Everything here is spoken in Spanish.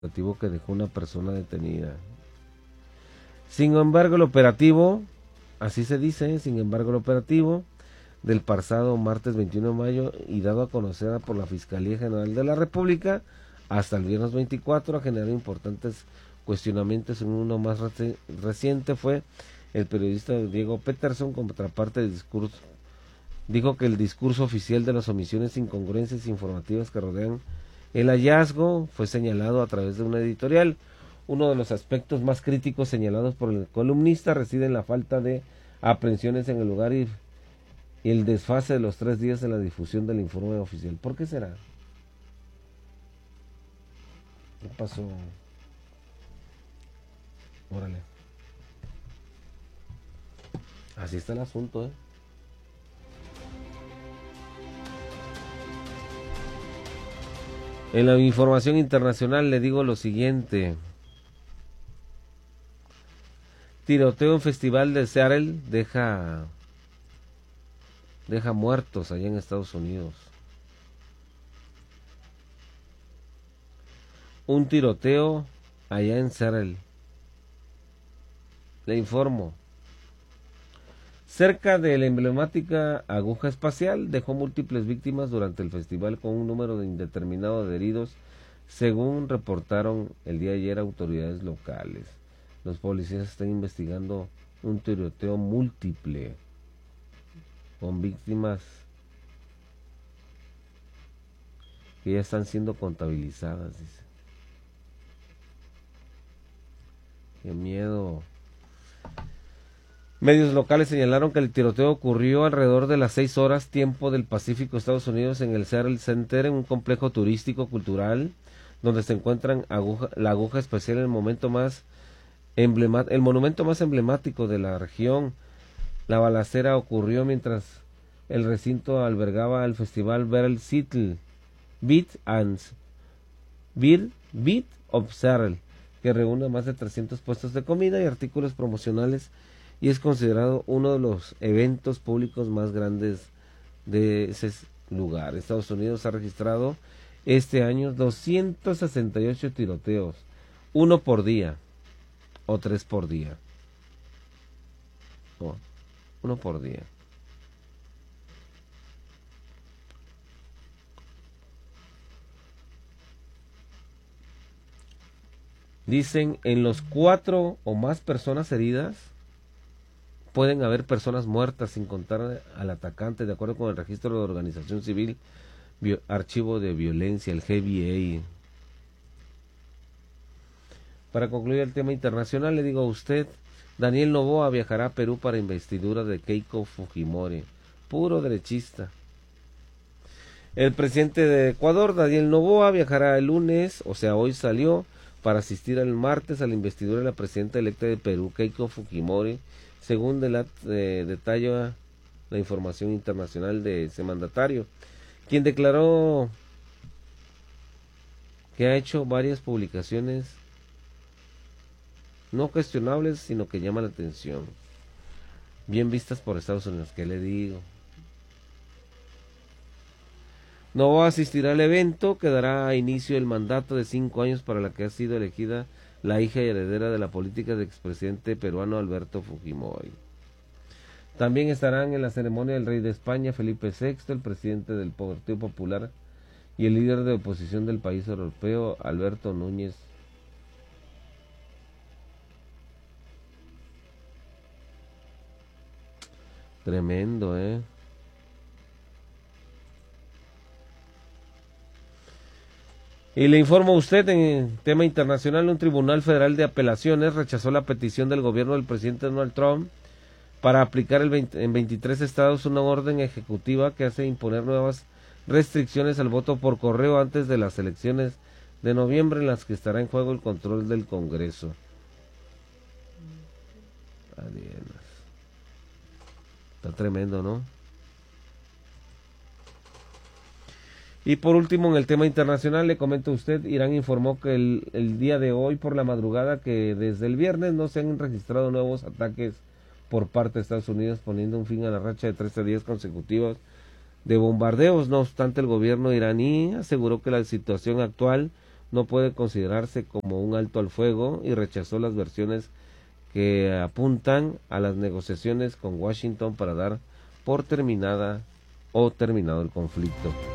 operativo que dejó una persona detenida. Sin embargo, el operativo, así se dice, sin embargo, el operativo del pasado martes 21 de mayo y dado a conocer por la Fiscalía General de la República hasta el viernes 24 ha generado importantes cuestionamientos. En uno más reciente fue el periodista Diego Peterson, contraparte del discurso, dijo que el discurso oficial de las omisiones, incongruencias informativas que rodean el hallazgo fue señalado a través de una editorial. Uno de los aspectos más críticos señalados por el columnista reside en la falta de aprehensiones en el lugar y el desfase de los 3 días en la difusión del informe oficial. ¿Por qué será? ¿Qué pasó? Órale. Así está el asunto, ¿eh? En la información internacional le digo lo siguiente. Tiroteo en festival de Seattle deja muertos allá en Estados Unidos. Un tiroteo allá en Seattle. Le informo. Cerca de la emblemática aguja espacial dejó múltiples víctimas durante el festival con un número indeterminado de heridos, según reportaron el día de ayer autoridades locales. Los policías están investigando un tiroteo múltiple con víctimas que ya están siendo contabilizadas, dice. Qué miedo. Medios locales señalaron que el tiroteo ocurrió alrededor de las 6 horas tiempo del Pacífico, Estados Unidos, en el Seattle Center, en un complejo turístico cultural donde se encuentran la aguja espacial, el monumento más emblemático de la región. La balacera ocurrió mientras el recinto albergaba el festival Barrel Seattle Beat of Seattle, que reúne más de 300 puestos de comida y artículos promocionales y es considerado uno de los eventos públicos más grandes de ese lugar. Estados Unidos ha registrado este año 268 tiroteos, 1 por día o 3 por día. No, 1 por día. Dicen, en los 4 o más personas heridas, pueden haber personas muertas sin contar al atacante, de acuerdo con el registro de organización civil, archivo de violencia, el GBA. Para concluir el tema internacional, le digo a usted, Daniel Noboa viajará a Perú para investidura de Keiko Fujimori, puro derechista. El presidente de Ecuador, Daniel Noboa, viajará el lunes, o sea, hoy salió, para asistir el martes a la investidura de la presidenta electa de Perú, Keiko Fujimori, según detalla la información internacional de ese mandatario, quien declaró que ha hecho varias publicaciones no cuestionables, sino que llaman la atención, bien vistas por Estados Unidos. ¿Qué le digo? Noboa asistirá al evento que dará a inicio el mandato de 5 años para la que ha sido elegida la hija y heredera de la política del expresidente peruano Alberto Fujimori. También estarán en la ceremonia el rey de España, Felipe VI, el presidente del Partido Popular y el líder de oposición del país europeo, Alberto Núñez. Tremendo, ¿eh? Y le informo a usted, en tema internacional, un tribunal federal de apelaciones rechazó la petición del gobierno del presidente Donald Trump para aplicar en 23 estados una orden ejecutiva que hace imponer nuevas restricciones al voto por correo antes de las elecciones de noviembre, en las que estará en juego el control del Congreso. Alienas. Está tremendo, ¿no? Y por último, en el tema internacional, le comento a usted, Irán informó que el día de hoy por la madrugada que desde el viernes no se han registrado nuevos ataques por parte de Estados Unidos, poniendo un fin a la racha de 13 días consecutivos de bombardeos. No obstante, el gobierno iraní aseguró que la situación actual no puede considerarse como un alto al fuego y rechazó las versiones que apuntan a las negociaciones con Washington para dar por terminado el conflicto.